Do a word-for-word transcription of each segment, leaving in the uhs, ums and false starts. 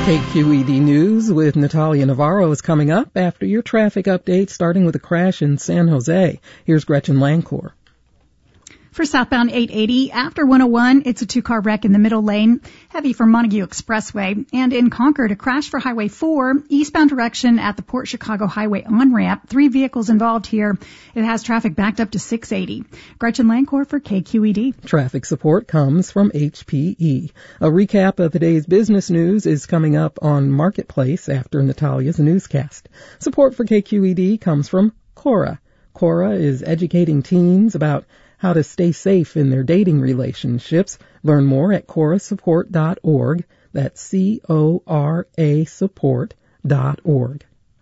K Q E D News with Natalia Navarro is coming up after your traffic update, starting with a crash in San Jose. Here's Gretchen Lancourt. For southbound eight eighty, after one oh one, it's a two-car wreck in the middle lane, heavy for Montague Expressway. And in Concord, a crash for Highway four, eastbound direction at the Port Chicago Highway on-ramp. Three vehicles involved here. It has traffic backed up to six eighty. Gretchen Lancourt for K Q E D. Traffic support comes from H P E. A recap of the day's business news is coming up on Marketplace after Natalia's newscast. Support for K Q E D comes from Cora. Cora is educating teens about how to stay safe in their dating relationships. Learn more at cora support dot org. That's C O R A support dot org.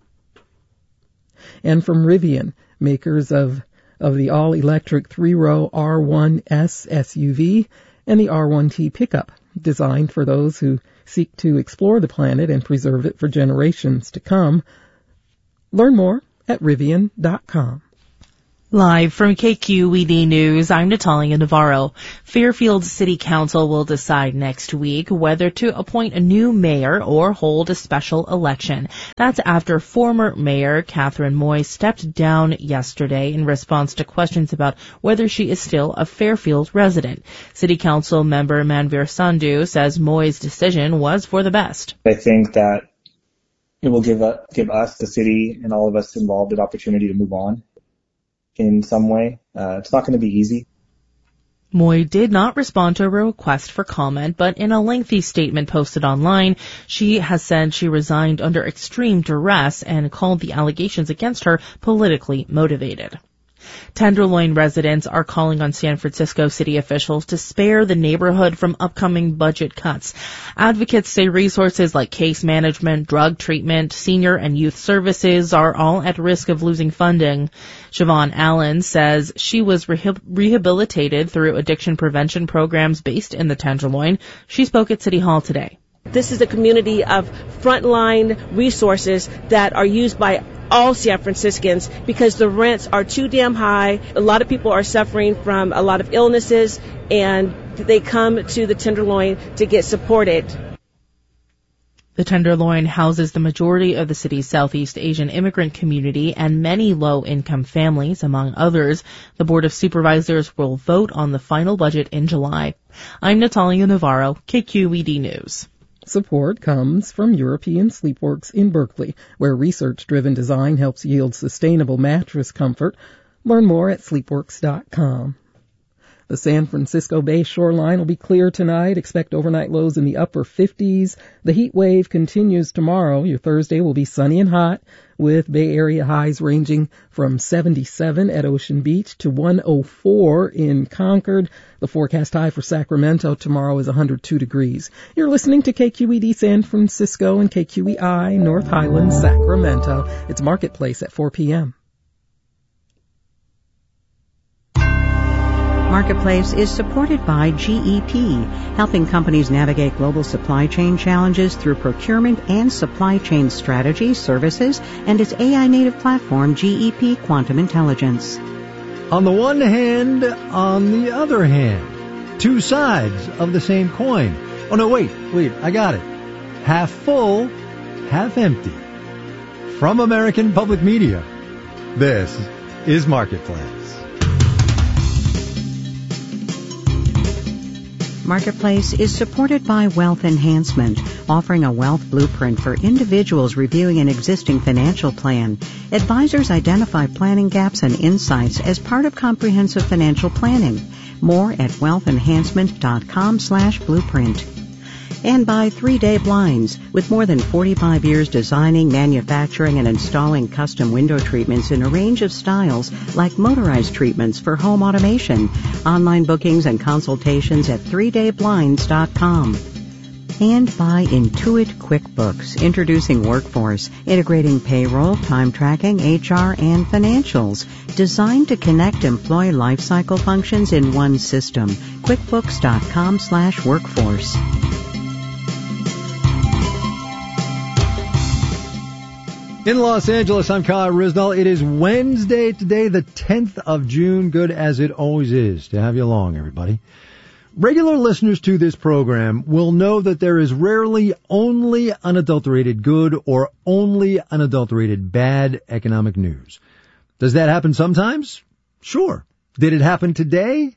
And from Rivian, makers of, of the all-electric three-row R one S S U V and the R one T pickup, designed for those who seek to explore the planet and preserve it for generations to come. Learn more at rivian dot com. Live from K Q E D News, I'm Natalia Navarro. Fairfield City Council will decide next week whether to appoint a new mayor or hold a special election. That's after former Mayor Catherine Moy stepped down yesterday in response to questions about whether she is still a Fairfield resident. City Council member Manveer Sandhu says Moy's decision was for the best. I think that it will give, a, give us, the city, and all of us involved an opportunity to move on in some way. Uh, it's not going to be easy. Moy did not respond to a request for comment, but in a lengthy statement posted online, she has said she resigned under extreme duress and called the allegations against her politically motivated. Tenderloin residents are calling on San Francisco city officials to spare the neighborhood from upcoming budget cuts. Advocates say resources like case management, drug treatment, senior and youth services are all at risk of losing funding. Siobhan Allen says she was reha- rehabilitated through addiction prevention programs based in the Tenderloin. She spoke at City Hall today. This is a community of frontline resources that are used by all San Franciscans because the rents are too damn high. A lot of people are suffering from a lot of illnesses, and they come to the Tenderloin to get supported. The Tenderloin houses the majority of the city's Southeast Asian immigrant community and many low-income families, among others. The Board of Supervisors will vote on the final budget in July. I'm Natalia Navarro, K Q E D News. Support comes from European Sleepworks in Berkeley, where research-driven design helps yield sustainable mattress comfort. Learn more at sleepworks dot com. The San Francisco Bay shoreline will be clear tonight. Expect overnight lows in the upper fifties. The heat wave continues tomorrow. Your Thursday will be sunny and hot, with Bay Area highs ranging from seventy-seven at Ocean Beach to one oh four in Concord. The forecast high for Sacramento tomorrow is one hundred two degrees. You're listening to K Q E D San Francisco and K Q E I North Highlands, Sacramento. It's Marketplace at four p.m. Marketplace is supported by G E P, helping companies navigate global supply chain challenges through procurement and supply chain strategy, services, and its A I-native platform, G E P Quantum Intelligence. On the one hand, on the other hand, two sides of the same coin. Oh, no, wait, wait, I got it. Half full, half empty. From American Public Media, this is Marketplace. Marketplace is supported by Wealth Enhancement, offering a wealth blueprint for individuals reviewing an existing financial plan. Advisors identify planning gaps and insights as part of comprehensive financial planning. More at wealth enhancement dot com slash blueprint. And by Three Day Blinds, with more than forty-five years designing, manufacturing, and installing custom window treatments in a range of styles like motorized treatments for home automation. Online bookings and consultations at three day blinds dot com. And by Intuit QuickBooks, introducing Workforce, integrating payroll, time tracking, H R, and financials, designed to connect employee lifecycle functions in one system. QuickBooks dot com slash workforce. In Los Angeles, I'm Kyle Risnall. It is Wednesday today, the tenth of June. Good as it always is to have you along, everybody. Regular listeners to this program will know that there is rarely only unadulterated good or only unadulterated bad economic news. Does that happen sometimes? Sure. Did it happen today?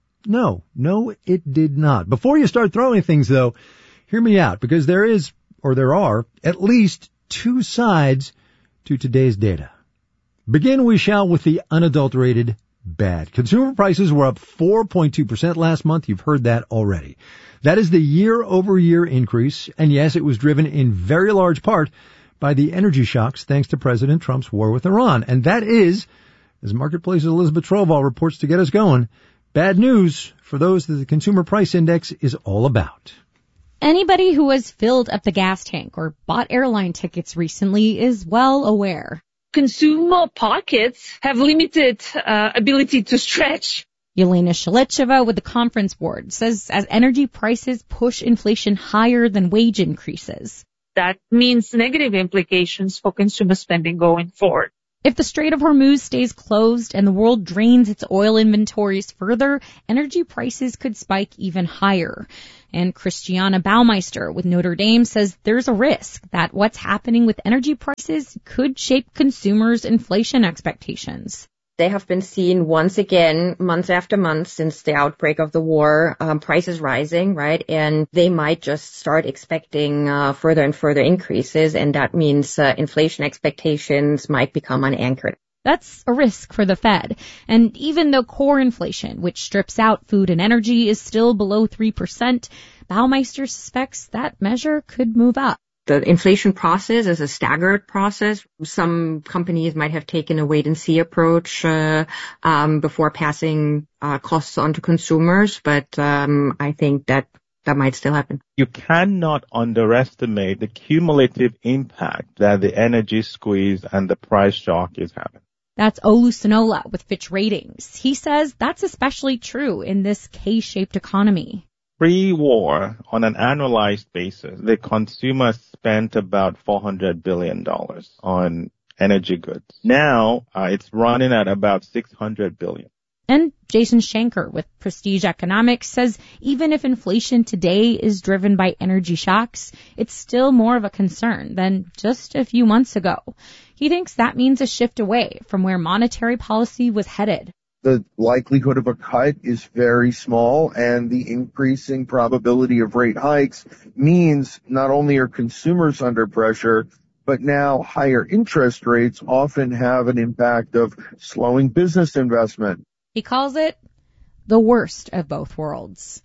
No. No, it did not. Before you start throwing things, though, hear me out, because there is, or there are, at least two sides to today's data. Begin we shall with the unadulterated bad. Consumer prices were up four point two percent last month. You've heard that already. That is the year-over-year increase, and yes, it was driven in very large part by the energy shocks thanks to President Trump's war with Iran. And that is, as Marketplace's Elizabeth Trovall reports to get us going, bad news for those that the Consumer Price Index is all about. Anybody who has filled up the gas tank or bought airline tickets recently is well aware. Consumer pockets have limited uh, ability to stretch. Yelena Shalicheva with the Conference Board says as energy prices push inflation higher than wage increases. That means negative implications for consumer spending going forward. If the Strait of Hormuz stays closed and the world drains its oil inventories further, energy prices could spike even higher. And Christiana Baumeister with Notre Dame says there's a risk that what's happening with energy prices could shape consumers' inflation expectations. They have been seen once again, month after month since the outbreak of the war, um, prices rising, right? And they might just start expecting uh, further and further increases, and that means uh, inflation expectations might become unanchored. That's a risk for the Fed. And even though core inflation, which strips out food and energy, is still below three percent, Baumeister suspects that measure could move up. The inflation process is a staggered process. Some companies might have taken a wait-and-see approach uh, um, before passing uh, costs on to consumers, but um, I think that that might still happen. You cannot underestimate the cumulative impact that the energy squeeze and the price shock is having. That's Olu Sonola with Fitch Ratings. He says that's especially true in this K-shaped economy. Pre-war, on an annualized basis, the consumer spent about four hundred billion dollars on energy goods. Now, uh, it's running at about six hundred billion dollars. And Jason Shanker with Prestige Economics says even if inflation today is driven by energy shocks, it's still more of a concern than just a few months ago. He thinks that means a shift away from where monetary policy was headed. The likelihood of a cut is very small, and the increasing probability of rate hikes means not only are consumers under pressure, but now higher interest rates often have an impact of slowing business investment. He calls it the worst of both worlds.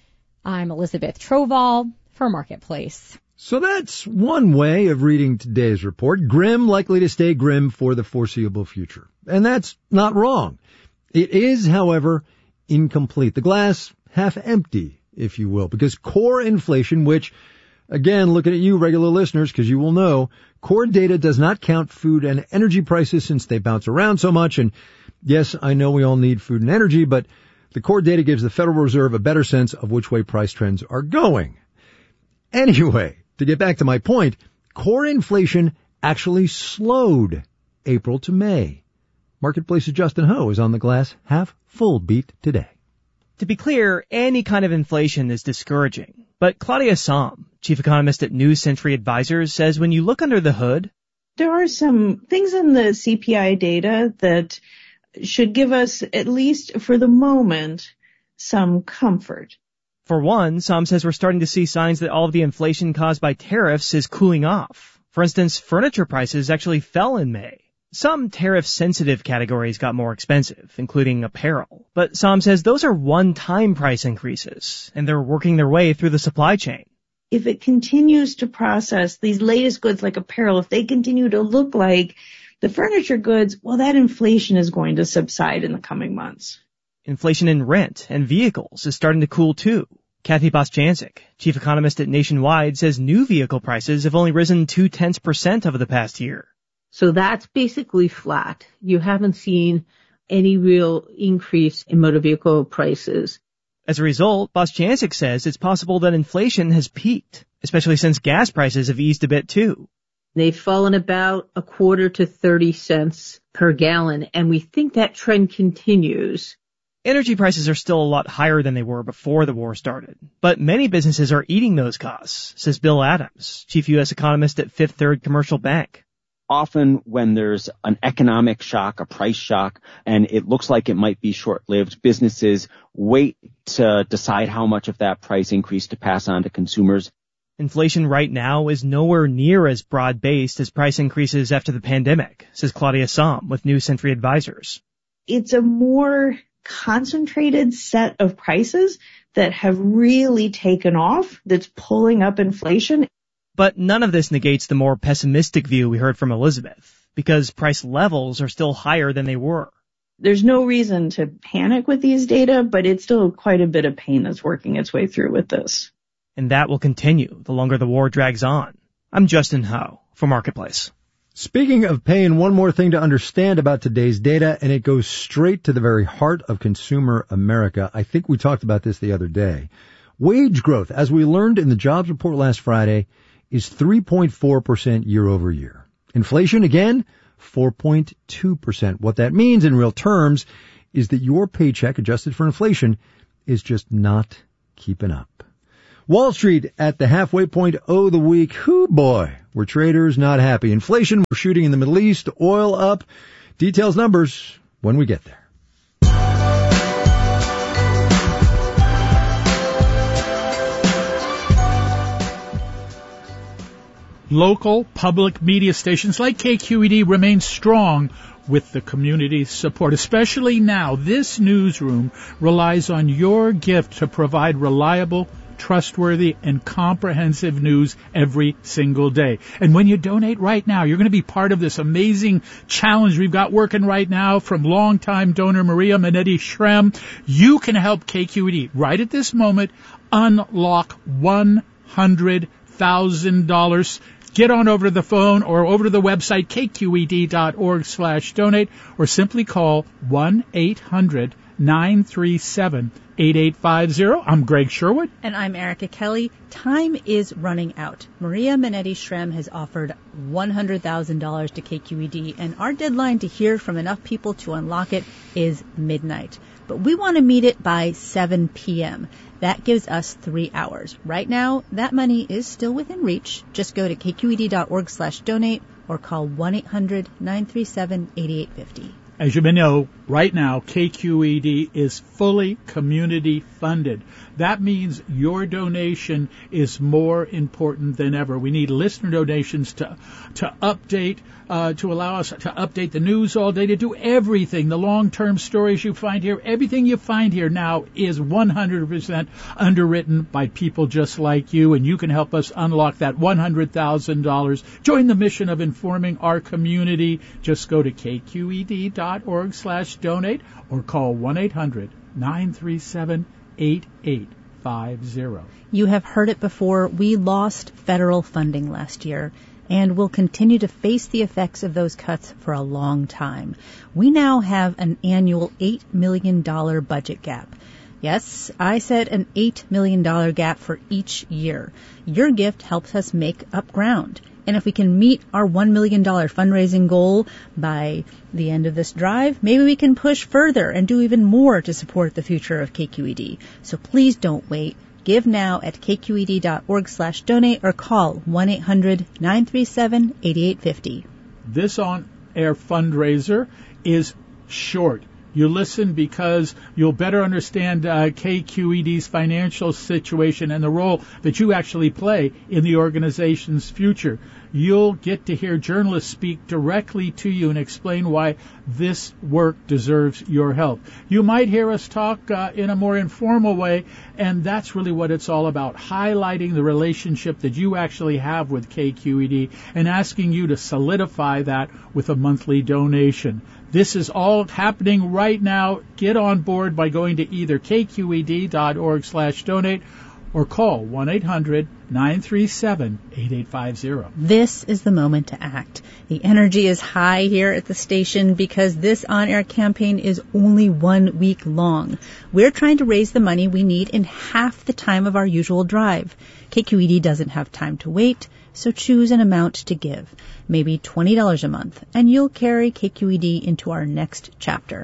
I'm Elizabeth Trovall for Marketplace. So that's one way of reading today's report. Grim, likely to stay grim for the foreseeable future. And that's not wrong. It is, however, incomplete. The glass half empty, if you will, because core inflation, which, again, looking at you, regular listeners, because you will know, core data does not count food and energy prices since they bounce around so much. And yes, I know we all need food and energy, but the core data gives the Federal Reserve a better sense of which way price trends are going. Anyway, to get back to my point, core inflation actually slowed April to May. Marketplace's Justin Ho is on the glass half full beat today. To be clear, any kind of inflation is discouraging. But Claudia Sahm, chief economist at New Century Advisors, says when you look under the hood, there are some things in the C P I data that should give us, at least for the moment, some comfort. For one, Sahm says we're starting to see signs that all of the inflation caused by tariffs is cooling off. For instance, furniture prices actually fell in May. Some tariff-sensitive categories got more expensive, including apparel. But Sahm says those are one-time price increases, and they're working their way through the supply chain. If it continues to process these latest goods like apparel, if they continue to look like the furniture goods, well, that inflation is going to subside in the coming months. Inflation in rent and vehicles is starting to cool too. Kathy Bostjancic, chief economist at Nationwide, says new vehicle prices have only risen two-tenths percent over the past year. So that's basically flat. You haven't seen any real increase in motor vehicle prices. As a result, Bostjancic says it's possible that inflation has peaked, especially since gas prices have eased a bit too. They've fallen about a quarter to thirty cents per gallon, and we think that trend continues. Energy prices are still a lot higher than they were before the war started, but many businesses are eating those costs, says Bill Adams, chief U S economist at Fifth Third Commercial Bank. Often when there's an economic shock, a price shock, and it looks like it might be short-lived, businesses wait to decide how much of that price increase to pass on to consumers. Inflation right now is nowhere near as broad-based as price increases after the pandemic, says Claudia Somm with New Century Advisors. It's a more concentrated set of prices that have really taken off that's pulling up inflation. But none of this negates the more pessimistic view we heard from Elizabeth, because price levels are still higher than they were. There's no reason to panic with these data, but it's still quite a bit of pain that's working its way through with this. And that will continue the longer the war drags on. I'm Justin Howe for Marketplace. Speaking of pain, one more thing to understand about today's data, and it goes straight to the very heart of consumer America. I think we talked about this the other day. Wage growth, as we learned in the jobs report last Friday, is three point four percent year over year. Inflation, again, four point two percent. What that means in real terms is that your paycheck, adjusted for inflation, is just not keeping up. Wall Street at the halfway point of the week. Hoo boy, were traders not happy. Inflation shooting in the Middle East, oil up. Details, numbers when we get there. Local public media stations like K Q E D remain strong with the community's support. Especially now, this newsroom relies on your gift to provide reliable, trustworthy, and comprehensive news every single day. And when you donate right now, you're going to be part of this amazing challenge we've got working right now from longtime donor Maria Minetti Shrem. You can help K Q E D right at this moment unlock one hundred thousand dollars. Get on over to the phone or over to the website, k q e d dot org slash donate, or simply call one eight hundred nine three seven eight eight five zero. I'm Greg Sherwood. And I'm Erica Kelly. Time is running out. Maria Minetti Shrem has offered one hundred thousand dollars to K Q E D, and our deadline to hear from enough people to unlock it is midnight. But we want to meet it by seven p.m. That gives us three hours. Right now, that money is still within reach. Just go to k q e d dot org slash donate or call one eight hundred nine three seven eight eight five zero. As you may know, right now, K Q E D is fully community funded. That means your donation is more important than ever. We need listener donations to to update, uh, to allow us to update the news all day, to do everything. The long-term stories you find here, everything you find here now is one hundred percent underwritten by people just like you, and you can help us unlock that one hundred thousand dollars. Join the mission of informing our community. Just go to k q e d dot org slash donate or call one eight hundred nine three seven eight eight five zero. You have heard it before. We lost federal funding last year and will continue to face the effects of those cuts for a long time. We now have an annual eight million dollars budget gap. Yes, I said an eight million dollars gap for each year. Your gift helps us make up ground. And if we can meet our one million dollars fundraising goal by the end of this drive, maybe we can push further and do even more to support the future of K Q E D. So please don't wait. Give now at k q e d dot org slash donate or call one eight hundred nine three seven eight eight five zero. This on-air fundraiser is short. You listen because you'll better understand uh, K Q E D's financial situation and the role that you actually play in the organization's future. You'll get to hear journalists speak directly to you and explain why this work deserves your help. You might hear us talk uh, in a more informal way, and that's really what it's all about, highlighting the relationship that you actually have with K Q E D and asking you to solidify that with a monthly donation. This is all happening right now. Get on board by going to either k q e d dot org slash donate or call one eight hundred nine three seven eight eight five zero. This is the moment to act. The energy is high here at the station because this on-air campaign is only one week long. We're trying to raise the money we need in half the time of our usual drive. K Q E D doesn't have time to wait, so choose an amount to give. Maybe twenty dollars a month, and you'll carry K Q E D into our next chapter.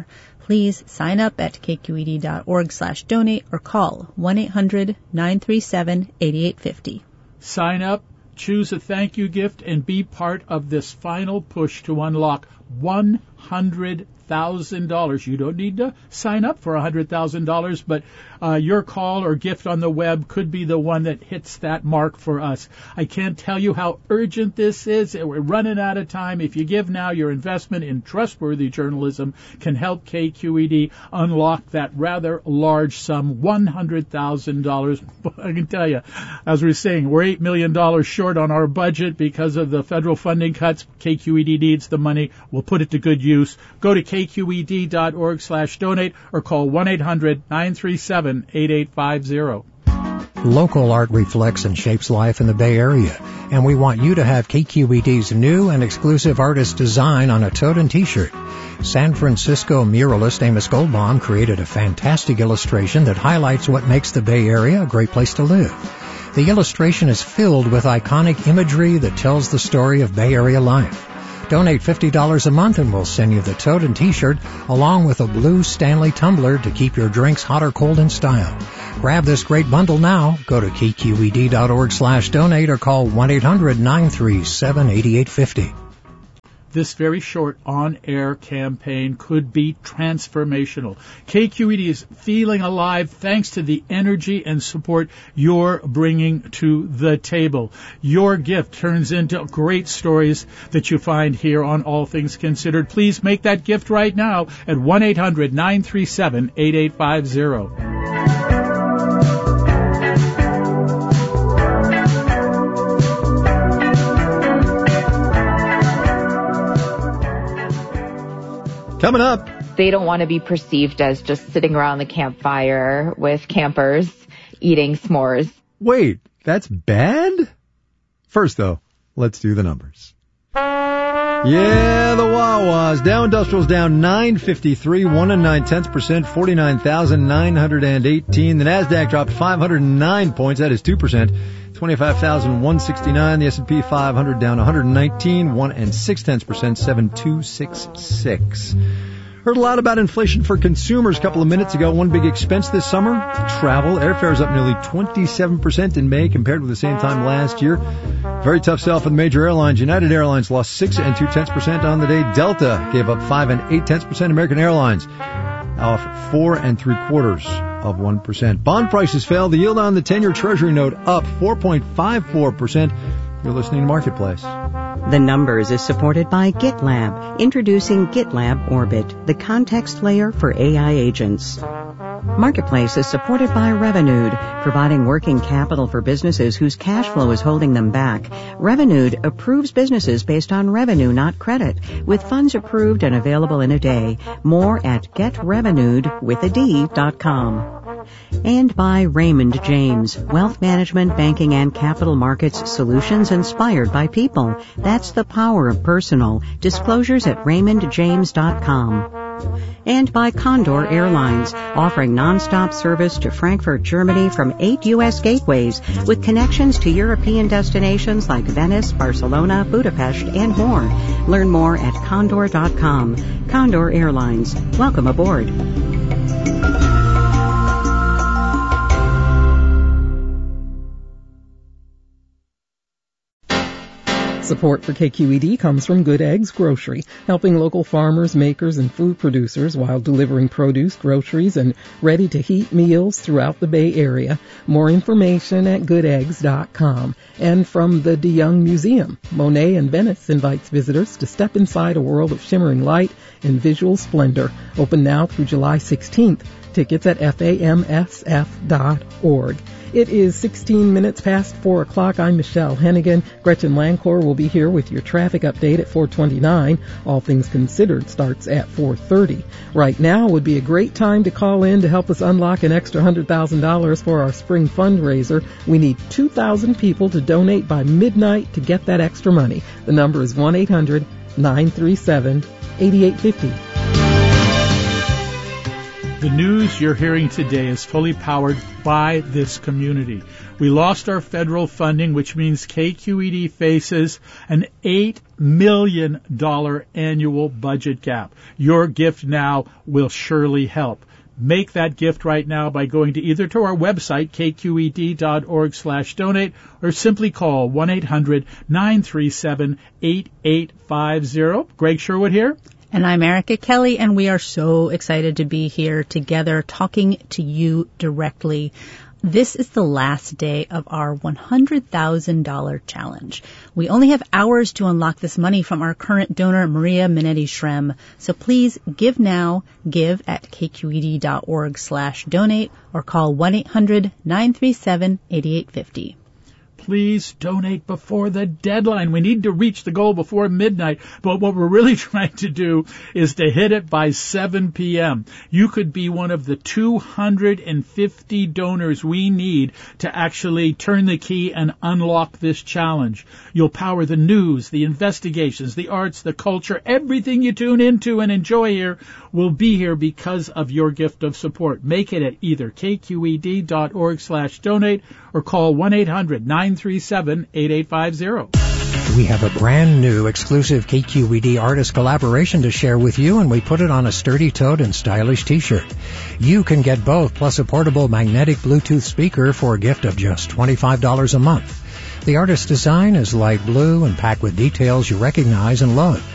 Please sign up at kqed.org slash donate or call one eight hundred nine three seven eight eight five zero. Sign up, choose a thank you gift, and be part of this final push to unlock one hundred thousand dollars. You don't need to sign up for one hundred thousand dollars, but uh, your call or gift on the web could be the one that hits that mark for us. I can't tell you how urgent this is. We're running out of time. If you give now, your investment in trustworthy journalism can help K Q E D unlock that rather large sum, one hundred thousand dollars. I can tell you, as we were saying, we're eight million dollars short on our budget because of the federal funding cuts. K Q E D needs the money. We'll put it to good use. Go to kqed.org slash donate or call one eight hundred nine three seven eight eight five zero. Local art reflects and shapes life in the Bay Area, and we want you to have K Q E D's new and exclusive artist design on a tote and t-shirt. San Francisco muralist Amos Goldbaum created a fantastic illustration that highlights what makes the Bay Area a great place to live. The illustration is filled with iconic imagery that tells the story of Bay Area life. Donate fifty dollars a month and we'll send you the tote and t-shirt along with a blue Stanley tumbler to keep your drinks hot or cold in style. Grab this great bundle now. Go to kqed.org slash donate or call one eight hundred nine three seven eight eight five zero. This very short on-air campaign could be transformational. K Q E D is feeling alive thanks to the energy and support you're bringing to the table. Your gift turns into great stories that you find here on All Things Considered. Please make that gift right now at one eight hundred nine three seven eight eight five zero. Coming up. They don't want to be perceived as just sitting around the campfire with campers eating s'mores. Wait, that's bad? First, though, let's do the numbers. Yeah, the Wawas. Dow Industrial's down nine fifty-three, one and nine tenths percent, forty-nine thousand nine hundred eighteen. The Nasdaq dropped five hundred nine points, that is two percent, twenty-five thousand one hundred sixty-nine. The S and P five hundred down one hundred nineteen, one and six tenths percent, seven two six six. Heard a lot about inflation for consumers a couple of minutes ago. One big expense this summer, travel. Airfares up nearly twenty-seven percent in May compared with the same time last year. Very tough sell for the major airlines. United Airlines lost six and two tenths percent on the day. Delta gave up five and eight tenths percent. American Airlines off four and three quarters of one percent. Bond prices fell. The yield on the ten-year Treasury note up four point five four percent. You're listening to Marketplace. The Numbers is supported by GitLab, introducing GitLab Orbit, the context layer for A I agents. Marketplace is supported by Revenued, providing working capital for businesses whose cash flow is holding them back. Revenued approves businesses based on revenue, not credit, with funds approved and available in a day. More at get revenued with a D dot com. And by Raymond James, wealth management, banking, and capital markets solutions inspired by people. That's the power of personal. Disclosures at raymond james dot com. And by Condor Airlines, offering nonstop service to Frankfurt, Germany from eight U S gateways with connections to European destinations like Venice, Barcelona, Budapest, and more. Learn more at condor dot com. Condor Airlines. Welcome aboard. Support for K Q E D comes from Good Eggs Grocery, helping local farmers, makers, and food producers while delivering produce, groceries, and ready-to-heat meals throughout the Bay Area. More information at good eggs dot com. And from the DeYoung Museum, Monet in Venice invites visitors to step inside a world of shimmering light and visual splendor. Open now through July sixteenth. Tickets at F A M S F dot org. It is sixteen minutes past four o'clock. I'm Michelle Hennigan. Gretchen Lancor will be here with your traffic update at four twenty-nine. All Things Considered starts at four thirty. Right now would be a great time to call in to help us unlock an extra one hundred thousand dollars for our spring fundraiser. We need two thousand people to donate by midnight to get that extra money. The number is one eight hundred nine three seven eight eight five zero. The news you're hearing today is fully powered by this community. We lost our federal funding, which means K Q E D faces an eight million dollars annual budget gap. Your gift now will surely help. Make that gift right now by going to either to our website, k q e d dot org slash donate, or simply call one eight hundred nine three seven eight eight five zero. Greg Sherwood here. And I'm Erica Kelly, and we are so excited to be here together talking to you directly. This is the last day of our one hundred thousand dollars challenge. We only have hours to unlock this money from our current donor, Maria Minetti Shrem. So please give now, give at k q e d dot org slash donate, or call one eight hundred nine three seven eight eight five zero. Please donate before the deadline. We need to reach the goal before midnight, but what we're really trying to do is to hit it by seven p.m. You could be one of the two hundred fifty donors we need to actually turn the key and unlock this challenge. You'll power the news, the investigations, the arts, the culture, everything you tune into and enjoy here will be here because of your gift of support. Make it at either k q e d dot org slash donate or call one eight hundred nine three seven eight eight five zero. We have a brand new exclusive K Q E D artist collaboration to share with you, and we put it on a sturdy-toed and stylish t-shirt. You can get both, plus a portable magnetic Bluetooth speaker for a gift of just twenty-five dollars a month. The artist's design is light blue and packed with details you recognize and love.